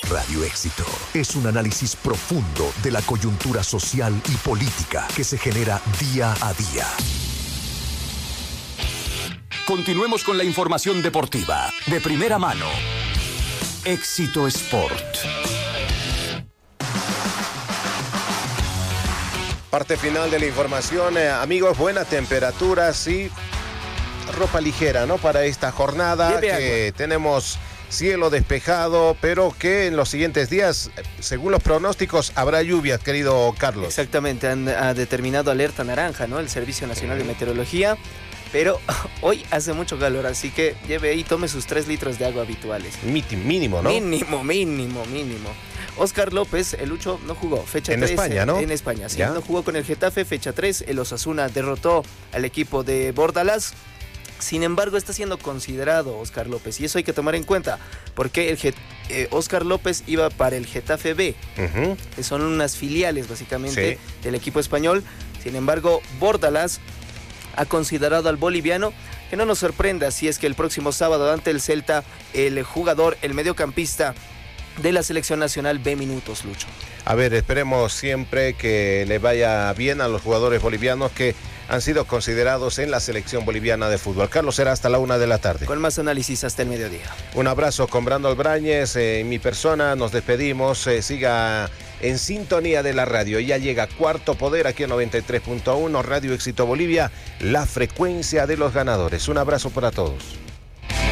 Radio Éxito es un análisis profundo de la coyuntura social y política que se genera día a día. Continuemos con la información deportiva de primera mano. Éxito Sport. Parte final de la información, amigos, buena temperatura, sí, ropa ligera, ¿no? Para esta jornada que tenemos cielo despejado, pero que en los siguientes días, según los pronósticos, habrá lluvias, querido Carlos. Exactamente, ha determinado alerta naranja, ¿no? El Servicio Nacional de Meteorología, pero hoy hace mucho calor, así que lleve ahí, tome sus 3 litros de agua habituales. Mínimo, ¿no? Mínimo. Óscar López, el Lucho, no jugó, fecha 3. En España, ¿no? En España, sí. ¿Ya? No jugó con el Getafe, fecha 3. El Osasuna derrotó al equipo de Bordalás. Sin embargo, está siendo considerado Óscar López, y eso hay que tomar en cuenta, porque Óscar López iba para el Getafe B, que son unas filiales básicamente del equipo español. Sin embargo, Bordalás ha considerado al boliviano. Que no nos sorprenda si es que el próximo sábado ante el Celta, el mediocampista de la selección nacional ve minutos, Lucho. A ver, esperemos siempre que le vaya bien a los jugadores bolivianos que han sido considerados en la selección boliviana de fútbol. Carlos, será hasta la 1 de la tarde. Con más análisis hasta el mediodía. Un abrazo con Brando Albrañez, en mi persona, nos despedimos, siga en sintonía de la radio. Ya llega Cuarto Poder aquí en 93.1, Radio Éxito Bolivia, la frecuencia de los ganadores. Un abrazo para todos.